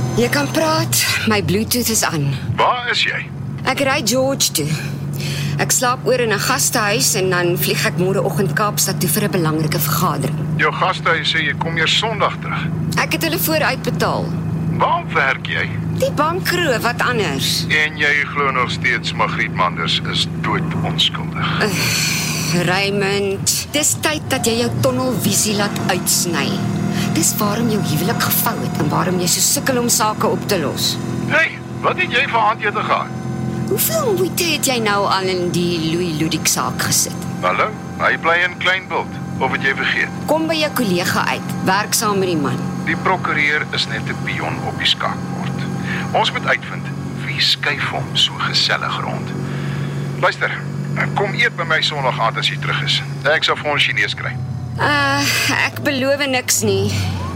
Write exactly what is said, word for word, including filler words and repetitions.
Jy kan praat, my Bluetooth is aan. Waar is jy? Ek ry George toe. Ek slaap oor in 'n gastehuis en dan vlieg ek môreoggend Kaapstad toe vir 'n belangrike vergadering. Jou gastehuis sê jy kom eers Sondag terug. Ek het hulle vooruitbetaal. Waar werk jy? Die bankroof, wat anders? En jy glo nog steeds Margriet Manders is dood onskuldig. Uh, Raymond, dis tyd dat jy jou tunnelvisie laat uitsny. Dis waarom jou huwelik gevou het en waarom jy so sukkel om sake op te los. Hey, wat het jy vir aandete gehad? Hoeveel moeite het jy nou al in die Louis Ludik saak gesit? Hallo, hy bly in Kleinbult. Of het jy vergeet? Kom by jou kollega uit, werk saam met die man. Die prokureur is net 'n pion op die skaakbord. Ons moet uitvind wie skuif hom so gesellig rond. Luister, kom eet by my Sondag aand as jy terug is. Ek sal vir ons Chinees kry. Uh, ek beloof niks nie.